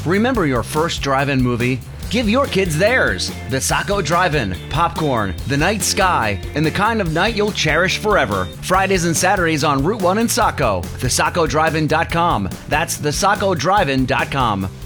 Remember your first drive-in movie? Give your kids theirs. The Saco Drive-In, popcorn, the night sky, and the kind of night you'll cherish forever. Fridays and Saturdays on Route 1 in Saco. TheSacoDriveIn.com. That's TheSacoDriveIn.com.